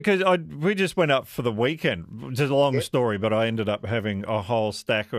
because we just went up for the weekend. It's a long Yeah, story, but I ended up having a whole stack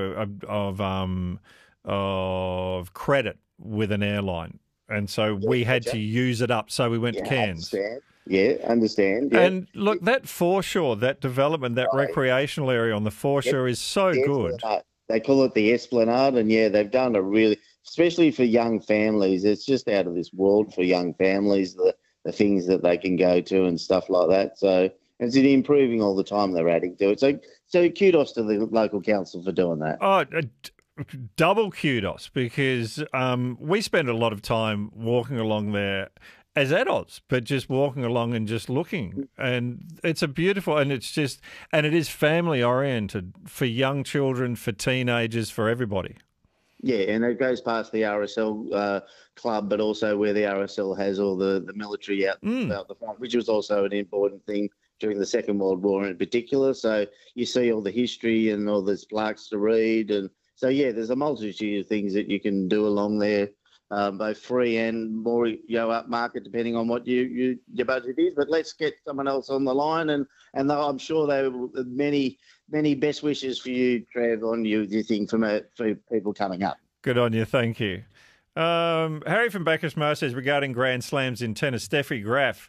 of credit with an airline, and so yeah, we had to gotcha. use it up. So we went to Yeah, Cairns. understand. Yeah, understand. Yep. And look, that foreshore, that development, that Right. recreational area on the Yep. foreshore is so The good. Esplanade. They call it the Esplanade, and yeah, they've done a really, especially for young families. It's just out of this world for young families. The things that they can go to and stuff like that. So it's improving all the time. They're adding to it. So kudos to the local council for doing that. Oh, double kudos because we spend a lot of time walking along there as adults, but just walking along and just looking. And it's a beautiful, and it's just, and it is family oriented for young children, for teenagers, for everybody. Yeah, and it goes past the RSL club, but also where the RSL has all the military Mm. out the front, which was also an important thing during the Second World War in particular. So you see all the history and all these plaques to read. And so, yeah, there's a multitude of things that you can do along there, both free and more, upmarket, depending on what your budget is. But let's get someone else on the line. And I'm sure there will many best wishes for you, Trev, on you think for people coming up. Good on you. Thank you. Harry from Bacchus says regarding Grand Slams in tennis, Steffi Graf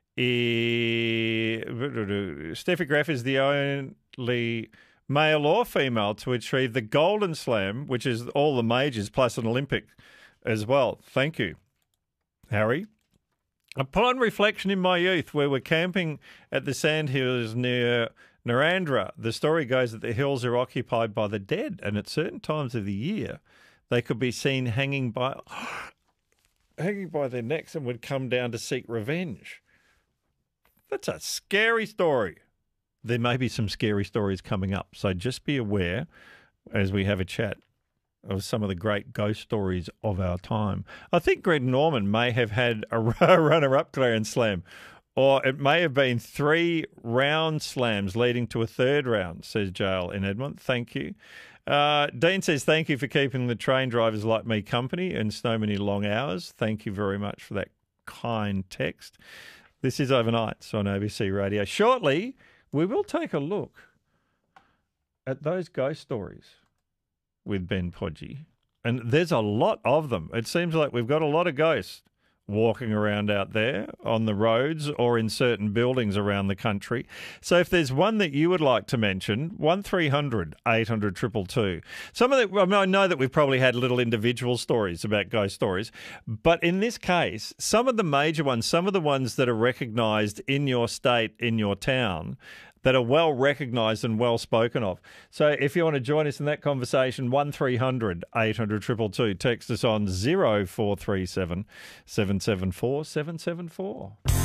is the only male or female to achieve the Golden Slam, which is all the majors plus an Olympic as well. Thank you, Harry. Upon reflection in my youth, we were camping at the sandhills near Narandra. The story goes that the hills are occupied by the dead, and at certain times of the year, they could be seen hanging by their necks and would come down to seek revenge. That's a scary story. There may be some scary stories coming up, so just be aware as we have a chat of some of the great ghost stories of our time. I think Greg Norman may have had a runner-up Grand Slam, or it may have been 3 round slams leading to a third round, says Jael in Edmond. Thank you. Dean says, thank you for keeping the train drivers like me company and so many long hours. Thank you very much for that kind text. This is Overnights on ABC Radio. Shortly, we will take a look at those ghost stories with Ben Podgy. And there's a lot of them. It seems like we've got a lot of ghosts walking around out there on the roads or in certain buildings around the country. So if there's one that you would like to mention, 1300 800 222. Some of the, I know that we've probably had little individual stories about ghost stories, but in this case, some of the major ones, some of the ones that are recognised in your state, in your town, that are well recognised and well spoken of. So if you want to join us in that conversation, 1300 800 222. Text us on 0437 774 774.